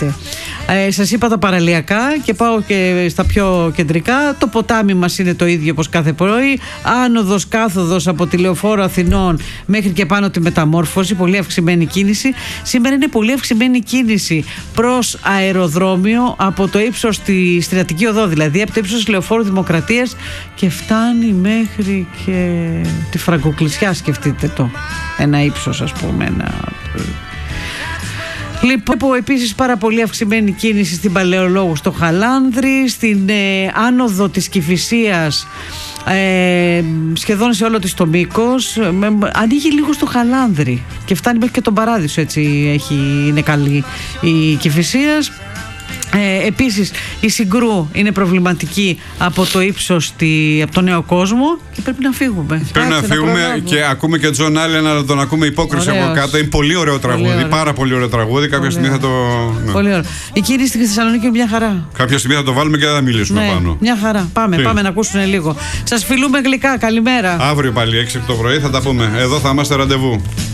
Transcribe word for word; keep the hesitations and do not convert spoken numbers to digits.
Ε, σας είπα τα παραλιακά και πάω και στα πιο κεντρικά. Το ποτάμι μας είναι το ίδιο όπως κάθε πρωί. Άνοδος, κάθοδος από τη Λεωφόρο Αθηνών μέχρι και πάνω τη Μεταμόρφωση. Πολύ αυξημένη κίνηση. Σήμερα είναι πολύ αυξημένη κίνηση προς αεροδρόμιο από το ύψος τη Στρατική Οδό, δηλαδή από το ύψος Λεωφόρου Δημοκρατίας και φτάνει μέχρι και τη Φραγκοκλησιά. Σκεφτείτε το. Ένα ύψος, ας πούμε. Ένα... Λοιπόν, έχω επίσης πάρα πολύ αυξημένη κίνηση στην Παλαιολόγου στο Χαλάνδρη, στην ε, άνοδο της Κηφισίας, ε, σχεδόν σε όλο της το μήκος. Με, ανοίγει λίγο στο Χαλάνδρη και φτάνει μέχρι και τον Παράδεισο, έτσι έχει, είναι καλή η Κηφισίας. Ε, επίσης η Συγκρού είναι προβληματική από το ύψος τη, από τον Νέο Κόσμο και πρέπει να φύγουμε. Πρέπει να φύγουμε να και ακούμε και Τζον Άλεν, αλλά τον ακούμε υπόκριση από κάτω. Είναι πολύ ωραίο τραγούδι, πολύ πάρα πολύ ωραίο τραγούδι. Κάποια πολύ στιγμή θα το... Ναι. Πολύ ωραίο. Η κίνηση στη Θεσσαλονίκη είναι μια χαρά. Κάποια στιγμή θα το βάλουμε και δεν θα μιλήσουμε ναι, πάνω. Μια χαρά. Πάμε, Τι? πάμε να ακούσουν λίγο. Σας φιλούμε γλυκά. Καλημέρα. Αύριο πάλι έξι το πρωί θα τα πούμε. Εδώ θα είμαστε ραντεβού.